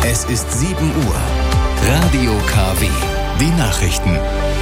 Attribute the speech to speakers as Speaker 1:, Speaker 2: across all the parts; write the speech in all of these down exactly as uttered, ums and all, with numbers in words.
Speaker 1: Es ist sieben Uhr. Radio K W. Die Nachrichten.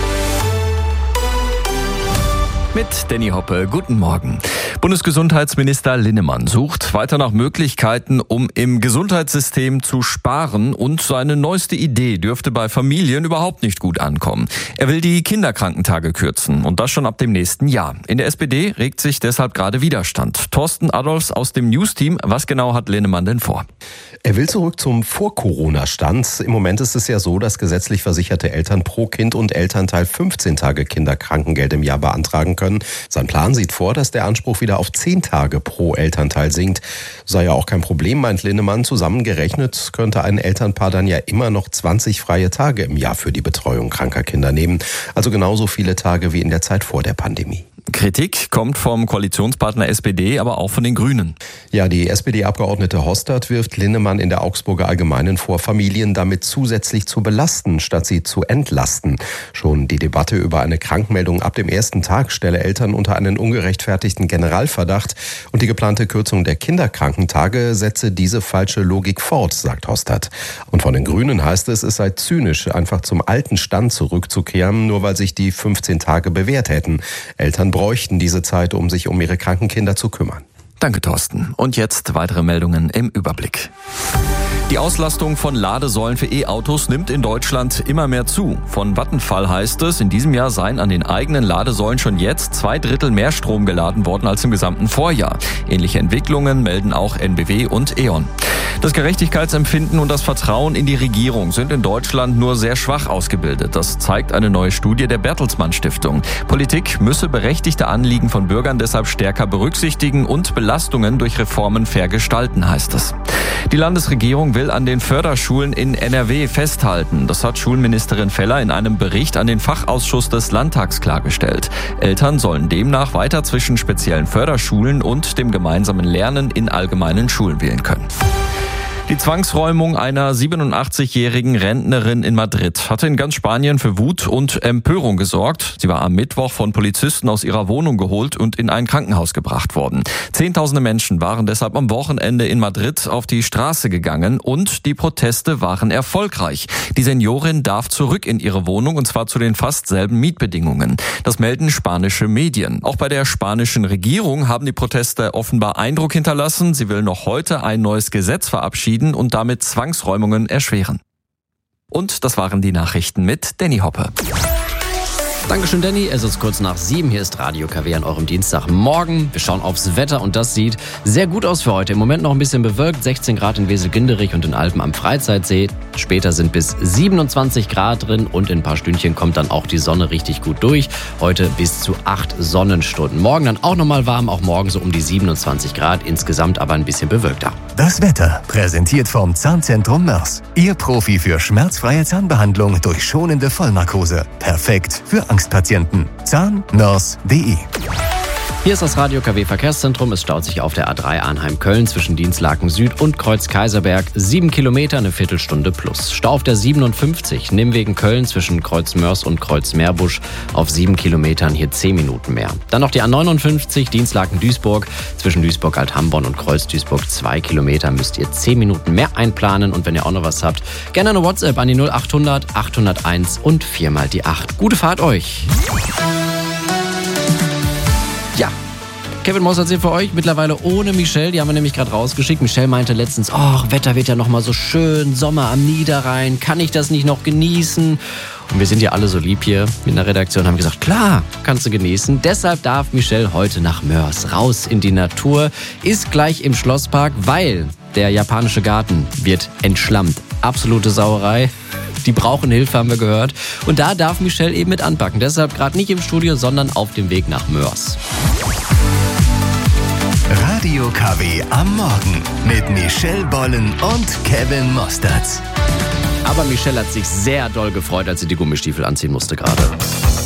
Speaker 2: Mit Danny Hoppe, guten Morgen. Bundesgesundheitsminister Linnemann sucht weiter nach Möglichkeiten, um im Gesundheitssystem zu sparen, und seine neueste Idee dürfte bei Familien überhaupt nicht gut ankommen. Er will die Kinderkrankentage kürzen, und das schon ab dem nächsten Jahr. In der S P D regt sich deshalb gerade Widerstand. Thorsten Adolfs aus dem News-Team, was genau hat Linnemann denn vor?
Speaker 3: Er will zurück zum Vor-Corona-Stand. Im Moment ist es ja so, dass gesetzlich versicherte Eltern pro Kind und Elternteil fünfzehn Tage Kinderkrankengeld im Jahr beantragen können. Sein Plan sieht vor, dass der Anspruch wieder auf zehn Tage pro Elternteil sinkt. Sei ja auch kein Problem, meint Linnemann. Zusammengerechnet könnte ein Elternpaar dann ja immer noch zwanzig freie Tage im Jahr für die Betreuung kranker Kinder nehmen. Also genauso viele Tage wie in der Zeit vor der Pandemie.
Speaker 2: Kritik kommt vom Koalitionspartner S P D, aber auch von den Grünen.
Speaker 3: Ja, die S P D-Abgeordnete Hostert wirft Linnemann in der Augsburger Allgemeinen vor, Familien damit zusätzlich zu belasten, statt sie zu entlasten. Schon die Debatte über eine Krankmeldung ab dem ersten Tag stelle Eltern unter einen ungerechtfertigten Generalverdacht. Und die geplante Kürzung der Kinderkrankentage setze diese falsche Logik fort, sagt Hostert. Und von den Grünen heißt es, es sei zynisch, einfach zum alten Stand zurückzukehren, nur weil sich die fünfzehn Tage bewährt hätten. Eltern bräuchten diese Zeit, um sich um ihre kranken Kinder zu kümmern.
Speaker 2: Danke, Thorsten. Und jetzt weitere Meldungen im Überblick. Die Auslastung von Ladesäulen für E-Autos nimmt in Deutschland immer mehr zu. Von Vattenfall heißt es, in diesem Jahr seien an den eigenen Ladesäulen schon jetzt zwei Drittel mehr Strom geladen worden als im gesamten Vorjahr. Ähnliche Entwicklungen melden auch N B W und E.ON. Das Gerechtigkeitsempfinden und das Vertrauen in die Regierung sind in Deutschland nur sehr schwach ausgebildet. Das zeigt eine neue Studie der Bertelsmann Stiftung. Politik müsse berechtigte Anliegen von Bürgern deshalb stärker berücksichtigen und Belastungen durch Reformen fair gestalten, heißt es. Die Landesregierung will an den Förderschulen in N R W festhalten. Das hat Schulministerin Feller in einem Bericht an den Fachausschuss des Landtags klargestellt. Eltern sollen demnach weiter zwischen speziellen Förderschulen und dem gemeinsamen Lernen in allgemeinen Schulen wählen können. Die Zwangsräumung einer siebenundachtzigjährigen Rentnerin in Madrid hatte in ganz Spanien für Wut und Empörung gesorgt. Sie war am Mittwoch von Polizisten aus ihrer Wohnung geholt und in ein Krankenhaus gebracht worden. Zehntausende Menschen waren deshalb am Wochenende in Madrid auf die Straße gegangen, und die Proteste waren erfolgreich. Die Seniorin darf zurück in ihre Wohnung, und zwar zu den fast selben Mietbedingungen. Das melden spanische Medien. Auch bei der spanischen Regierung haben die Proteste offenbar Eindruck hinterlassen. Sie will noch heute ein neues Gesetz verabschieden und damit Zwangsräumungen erschweren. Und das waren die Nachrichten mit Danny Hoppe.
Speaker 4: Dankeschön, Danny. Es ist kurz nach sieben. Hier ist Radio K W an eurem Dienstagmorgen. Wir schauen aufs Wetter, und das sieht sehr gut aus für heute. Im Moment noch ein bisschen bewölkt. sechzehn Grad in Wesel-Ginderich und in Alpen am Freizeitsee. Später sind bis siebenundzwanzig Grad drin, und in ein paar Stündchen kommt dann auch die Sonne richtig gut durch. Heute bis zu acht Sonnenstunden. Morgen dann auch nochmal warm, auch morgen so um die siebenundzwanzig Grad. Insgesamt aber ein bisschen bewölkter.
Speaker 1: Das Wetter präsentiert vom Zahnzentrum Mörs. Ihr Profi für schmerzfreie Zahnbehandlung durch schonende Vollnarkose. Perfekt für Angstpatienten. Zahnmörs punkt de.
Speaker 4: Hier ist das Radio K W Verkehrszentrum. Es staut sich auf der A drei Arnheim-Köln zwischen Dienstlaken Süd und Kreuz-Kaiserberg. Sieben Kilometer, eine Viertelstunde plus. Stau auf der siebenundfünfzig Nimwegen-Köln zwischen Kreuz-Mörs und Kreuz-Meerbusch auf sieben Kilometern, hier zehn Minuten mehr. Dann noch die A neunundfünfzig Dienstlaken-Duisburg zwischen Duisburg-Althamborn und Kreuz-Duisburg. Zwei Kilometer müsst ihr zehn Minuten mehr einplanen. Und wenn ihr auch noch was habt, gerne eine WhatsApp an die null achthundert achthunderteins und viermal die acht. Gute Fahrt euch! Ja, Kevin Moss erzählt für euch, mittlerweile ohne Michelle, die haben wir nämlich gerade rausgeschickt. Michelle meinte letztens, oh, Wetter wird ja nochmal so schön, Sommer am Niederrhein, kann ich das nicht noch genießen? Und wir sind ja alle so lieb hier in der Redaktion, haben gesagt, klar, kannst du genießen. Deshalb darf Michelle heute nach Mörs, raus in die Natur, ist gleich im Schlosspark, weil der japanische Garten wird entschlammt. Absolute Sauerei. Die brauchen Hilfe, haben wir gehört. Und da darf Michelle eben mit anpacken. Deshalb gerade nicht im Studio, sondern auf dem Weg nach Mörs.
Speaker 1: Radio K W am Morgen mit Michelle Bollen und Kevin Mostertz.
Speaker 4: Aber Michelle hat sich sehr doll gefreut, als sie die Gummistiefel anziehen musste gerade.